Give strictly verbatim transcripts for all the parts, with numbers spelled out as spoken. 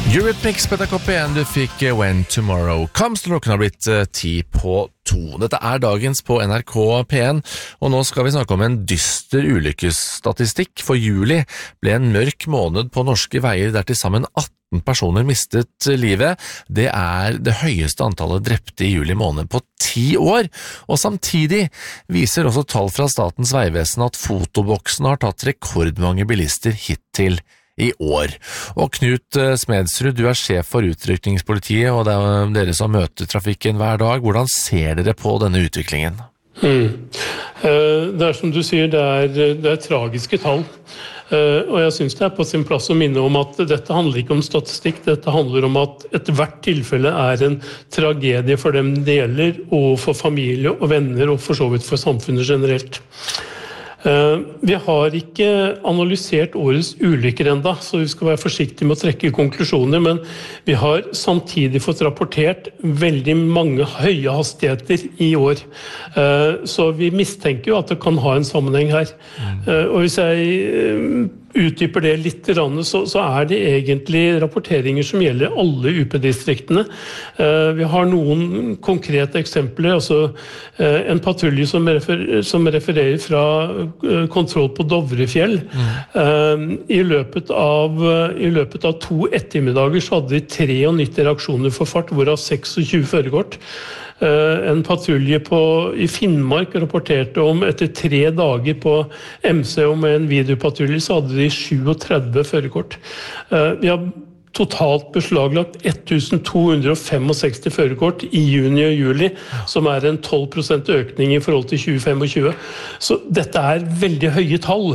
Eurythmics på P en, du fikk When Tomorrow Comes. Klokken har blitt ti på to. Dette er dagens på N R K P en, og nå skal vi snakke om en dyster ulykkesstatistikk. For juli ble en mørk måned på norske veier der til sammen atten personer mistet livet. Det er det høyeste antallet drepte i juli måned på ti år, og samtidig viser også tall fra Statens vegvesen at fotoboksen har tatt rekordmange bilister hittil i år. Og Knut Smedsrud, du er sjef for utrykningspolitiet, og det er dere som møter trafikken hver dag. Hvordan ser dere på denne utviklingen? Mm. Det er som du sier, det er, det er tragiske tall. Og jeg synes det er på sin plass å minne om at dette handler ikke om statistikk, dette handler om at ethvert tilfelle er en tragedie for dem det gjelder, og for familie og venner, og for så vidt for samfunnet generelt. Vi har ikke analysert årets ulykker enda, så vi skal være forsiktige med å trekke konklusjoner, men vi har samtidig fått rapportert veldig mange høye hastigheter i år. Så vi mistenker jo at det kan ha en sammenheng her. Og hvis jeg utdyper det litt, så, så er det egentlig rapporteringer som gjelder alle U P-distriktene. Vi har noen konkrete eksempler, altså en patrulje som, refer, som refererer fra kontroll på Dovrefjell. Mm. I, løpet av, I løpet av to ettermiddager så hadde de nittiotre reaksjoner for fart, hvorav seksogtjue førerkort. En patrulje på, i Finnmark rapporterte om etter tre dager på M C og med en videopatrulje så hadde de trettini førerkort. Vi har totalt beslaglagt elleve to sekstifem førerkort i juni og juli, som er en tolv prosent økning i forhold til tjue tjuefem. Så dette er veldig høye tall,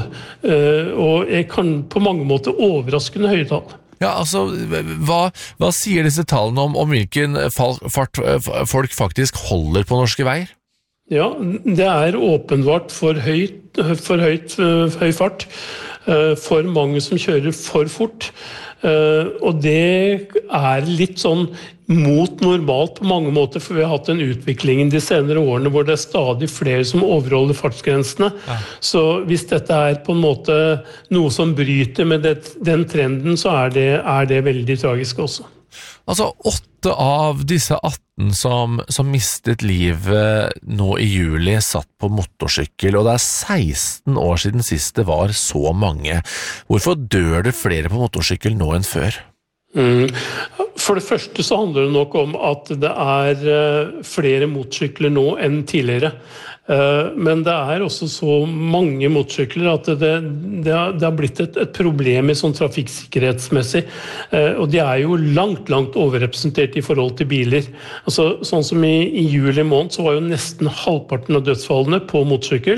og jeg kan på mange måter overraskende høye tall. Ja, altså, hva, hva sier disse tallene om, om hvilken fart folk faktisk holder på norske veier? Ja, det er åpenbart for høyt, for høyt, høy fart, for mange som kjører for fort, og det er litt sånn mot normalt på mange måter, for vi har hatt en utvikling de senere årene hvor det er stadig flere som overholder fartsgrensene. Ja. Så hvis dette er på en måte noe som bryter med det, den trenden, så er det, er det veldig tragisk også. Altså, åtte av disse atten som, som mistet livet nå i juli satt på motorsykkel, og det er seksten år siden sist det var så mange. Hvorfor dør det flere på motorsykkel nå enn før? Mm. For det første så handler det nok om at det er flere motorsykler nå enn tidligere. Men det er også så mange motorsykler at det, det, har, det har blitt et, et problem i sånn trafikksikkerhetsmessig. Og de er jo langt, langt overrepresentert i forhold til biler. Altså, sånn som i, i juli måned så var jo nesten halvparten av dødsfallene på motorsykkel.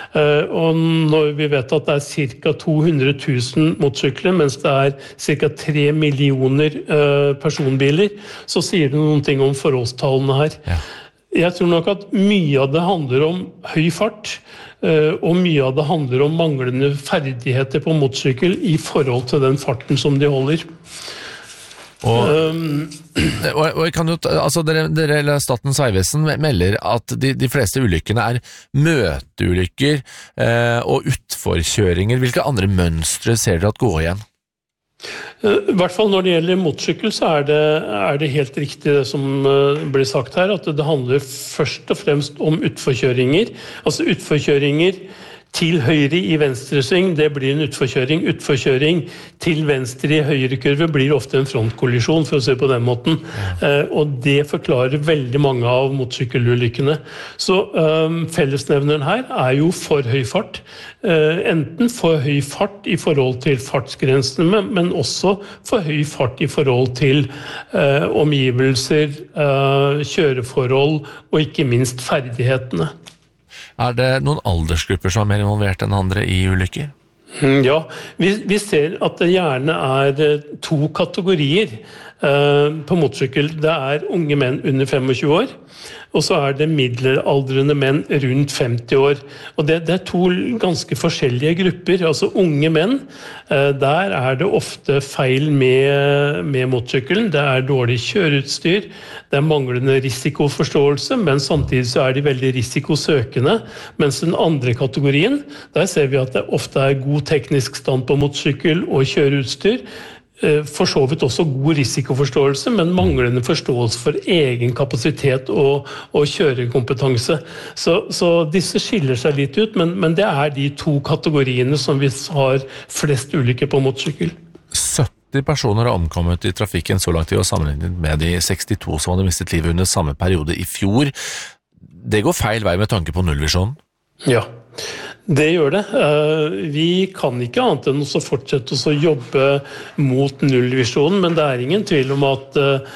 Og når vi vet at det er cirka to hundre tusen motorsykler, mens det er cirka tre millioner personbiler, så sier det noen ting om forholdstallene her. Ja. Jeg tror nok at mye av det handler om høy fart, og mye av det handler om manglende ferdigheter på motorsykkel i forhold til den farten som de holder. Og, um, og, og kan jo, altså dere, dere eller Statens vegvesen melder at de, de fleste ulykkene er møteulykker eh, og utforkjøringer. Hvilke andre mønstre ser dere at går igjen? I hvert fall når det gjelder motorsykkel så er det, er det helt riktig det som blir sagt her, at det handler først og fremst om utforkjøringer. Altså utforkjøringer til høyre i venstresving, det blir en utforkjøring. Utforkjøring til venstre i høyre kurve blir ofte en frontkollisjon, for å se på den måten. Ja. Og det forklarer veldig mange av motorsykkelulykkene. Så um, fellesnevneren her er jo for høy fart. Uh, enten for høy fart i forhold til fartsgrensene, men også for høy fart i forhold til uh, omgivelser, uh, kjøreforhold og ikke minst ferdighetene. Er det noen aldersgrupper som er mer involvert enn andre i ulykker? Ja, vi, vi ser at det gjerne er to kategorier uh, på motorsykkel. Det er unge menn under tjuefem år, og så er det middelaldrende menn rundt femti år. Og det, det er to ganske forskjellige grupper. Altså unge menn, uh, der er det ofte feil med, med motorsykkelen. Det er dårlig kjøreutstyr, det er manglende risikoforståelse, men samtidig så er de veldig risikosøkende. Mens den andre kategorien, der ser vi at det ofte er god teknisk stand på motorsykkel og kjøreutstyr, for så vidt også god risikoforståelse, men manglende forståelse for egen kapasitet og, og kjørekompetanse. Så, så disse skiller seg litt ut, men, men det er de to kategoriene som vi har flest ulykker på motorsykkel. sytti personer har omkommet i trafikken så langt i år sammenlignet med de sekstito som hadde mistet livet under samme periode i fjor. Det går feil vei med tanke på nullvisjonen? Ja, det gjør det. Vi kan ikke annet enn å fortsette å jobbe mot nullvisjonen, men det er ingen tvil om at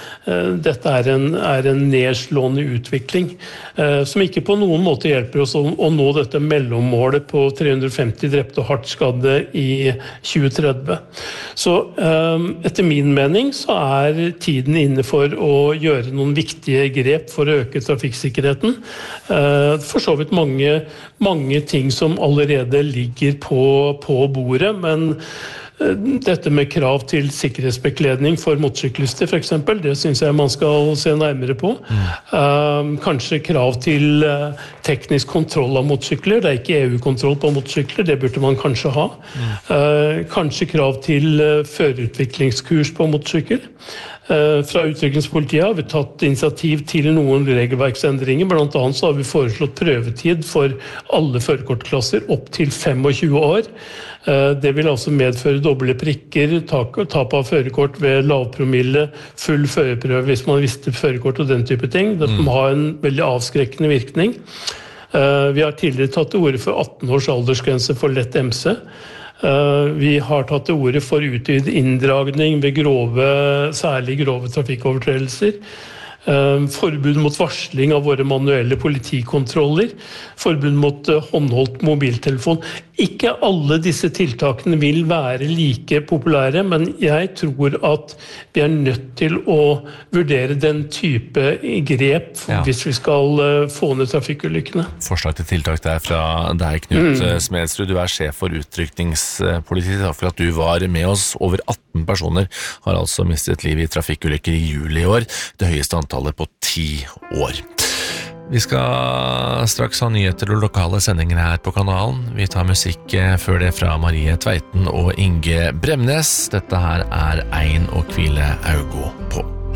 dette er en, er en nedslående utvikling som ikke på noen måte hjelper oss å nå dette mellommålet på tre hundre og femti drepte og hardt skadde i tjue tretti. Så etter min mening så er tiden inne for å gjøre noen viktige grep for å øke trafikksikkerheten. For så vidt mange, mange ting som allerede ligger på, på bordet, men dette med krav til sikkerhetsbekledning for motorsyklister for eksempel, det synes jeg man skal se nærmere på. Mm. Uh, kanskje krav til uh, teknisk kontroll av motorsykler, det er ikke E U-kontroll på motorsykler, det burde man kanskje ha. Mm. Uh, kanskje krav til uh, førerutviklingskurs på motorsykkel. Uh, fra utviklingspolitiet har vi tatt initiativ til noen regelverksendringer, blant annet så har vi foreslått prøvetid for alle førerkortklasser opp til tjuefem år. Uh, det vil altså medføre doble prikker, tap av førerkort ved lavpromille, full førerprøve hvis man visste førerkort og den type ting. Det må ha en veldig avskrekkende virkning. Uh, vi har tidligere tatt til orde for atten års aldersgrense for lett M C. Uh, vi har tatt til orde for utvidet inndragning ved grove, særlig grove trafikkovertredelser. Uh, forbud mot varsling av våre manuelle politikontroller. Forbud mot uh, håndholdt mobiltelefon. Ikke alle disse tiltakene vil være like populære, men jeg tror at vi er nødt til å vurdere den type grep ja. Hvis vi skal uh, få ned trafikkulykkene. Forslag til tiltak der fra deg, Knut mm. Smedsrud. Du er sjef for utrykningspoliti. Takk for at du var med oss. Over atten personer har altså mistet liv i trafikkulykker i juli i år. Det høyeste antallet på ti år. Vi skal straks ha nyheter og lokale sendinger her på kanalen. Vi tar musikk før det fra Marie Tveiten og Inge Bremnes. Dette her er Ein og Kvile Augo på.